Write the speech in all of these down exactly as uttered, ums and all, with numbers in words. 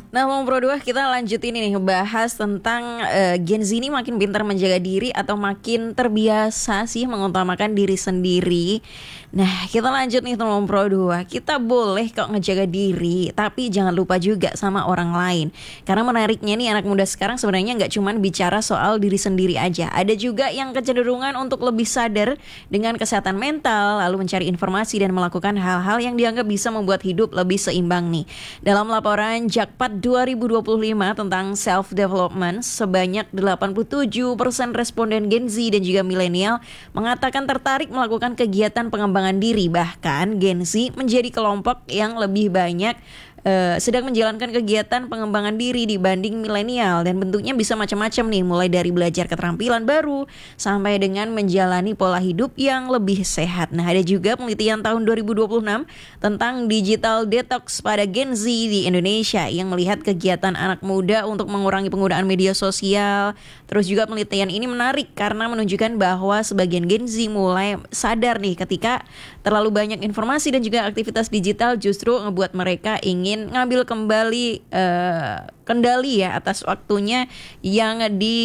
Nah, mau Pro dua kita lanjut ini nih, bahas tentang uh, Gen Z ini makin pintar menjaga diri atau makin terbiasa sih mengutamakan diri sendiri. Nah, kita lanjut nih teman Pro dua. Kita boleh kok ngejaga diri, tapi jangan lupa juga sama orang lain. Karena menariknya nih, anak muda sekarang sebenarnya nggak cuma bicara soal diri sendiri aja. Ada juga yang kecenderungan untuk lebih sadar dengan kesehatan mental, lalu mencari informasi dan melakukan hal-hal yang dianggap bisa membuat hidup lebih seimbang nih. Dalam laporan Jakpat dua ribu dua puluh lima tentang self-development, sebanyak delapan puluh tujuh persen responden Gen Z dan juga milenial mengatakan tertarik melakukan kegiatan pengembangan diri. Bahkan Gen Z menjadi kelompok yang lebih banyak Uh, sedang menjalankan kegiatan pengembangan diri dibanding milenial, dan bentuknya bisa macam-macam nih, mulai dari belajar keterampilan baru sampai dengan menjalani pola hidup yang lebih sehat. Nah, ada juga penelitian tahun dua ribu dua puluh enam tentang digital detox pada Gen Z di Indonesia yang melihat kegiatan anak muda untuk mengurangi penggunaan media sosial. Terus juga penelitian ini menarik karena menunjukkan bahwa sebagian Gen Z mulai sadar nih ketika terlalu banyak informasi dan juga aktivitas digital justru ngebuat mereka ingin ngambil kembali uh, kendali ya atas waktunya yang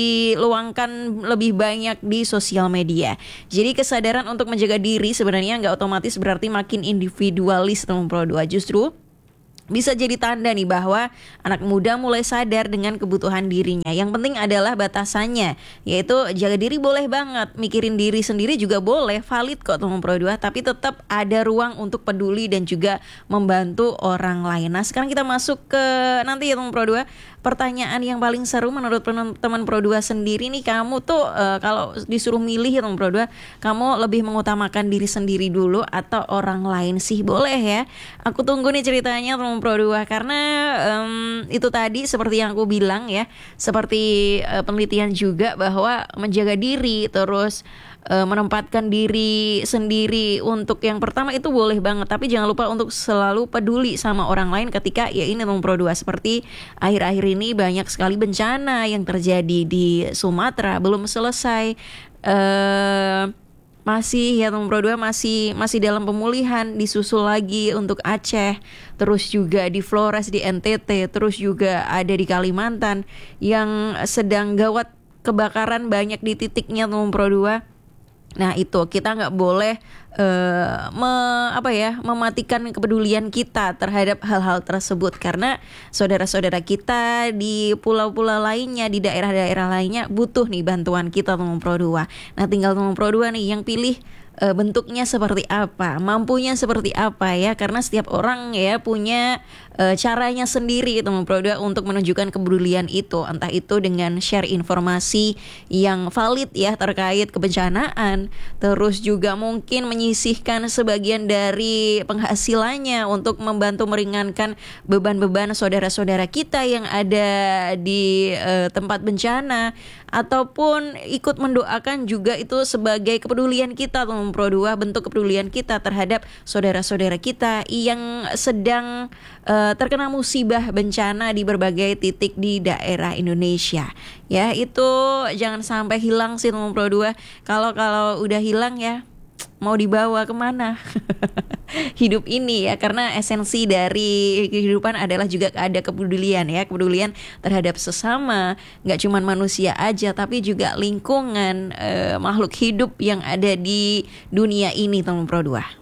diluangkan lebih banyak di sosial media. Jadi kesadaran untuk menjaga diri sebenarnya nggak otomatis berarti makin individualis teman Pro dua. Justru bisa jadi tanda nih bahwa anak muda mulai sadar dengan kebutuhan dirinya. Yang penting adalah batasannya, yaitu jaga diri boleh banget, mikirin diri sendiri juga boleh, valid kok teman Pro dua, tapi tetap ada ruang untuk peduli dan juga membantu orang lain. Nah, sekarang kita masuk ke nanti ya teman Pro dua, pertanyaan yang paling seru menurut teman Pro dua sendiri nih, kamu tuh uh, kalau disuruh milih ya teman Pro dua, kamu lebih mengutamakan diri sendiri dulu atau orang lain sih? Boleh ya, aku tunggu nih ceritanya teman Pro dua, karena um, itu tadi seperti yang aku bilang ya, seperti uh, penelitian juga bahwa menjaga diri terus uh, menempatkan diri sendiri untuk yang pertama itu boleh banget, tapi jangan lupa untuk selalu peduli sama orang lain ketika ya ini teman Pro dua, seperti akhir-akhir ini banyak sekali bencana yang terjadi di Sumatera belum selesai, uh, masih ya teman Pro dua masih masih dalam pemulihan, disusul lagi untuk Aceh, terus juga di Flores di N T T, terus juga ada di Kalimantan yang sedang gawat kebakaran banyak di titiknya teman Pro dua. Nah, itu kita nggak boleh uh, me, apa ya, mematikan kepedulian kita terhadap hal-hal tersebut, karena saudara-saudara kita di pulau-pulau lainnya, di daerah-daerah lainnya butuh nih bantuan kita teman Pro dua. Nah, tinggal teman Pro dua nih yang pilih uh, bentuknya seperti apa, mampunya seperti apa ya, karena setiap orang ya punya uh, caranya sendiri teman Pro dua untuk menunjukkan kepedulian itu, entah itu dengan share informasi yang valid ya terkait kebencanaan, terus juga mungkin menyisihkan sebagian dari penghasilannya untuk membantu meringankan beban-beban saudara-saudara kita yang ada di uh, tempat bencana, ataupun ikut mendoakan juga, itu sebagai kepedulian kita teman Pro dua, bentuk kepedulian kita terhadap saudara-saudara kita yang sedang uh, terkena musibah bencana di berbagai titik di daerah Indonesia. Ya, itu jangan sampai hilang sih teman Pro dua. Kalau kalau udah hilang ya mau dibawa kemana hidup ini ya, karena esensi dari kehidupan adalah juga ada kepedulian ya, kepedulian terhadap sesama, nggak cuma manusia aja tapi juga lingkungan, eh, makhluk hidup yang ada di dunia ini teman Pro dua.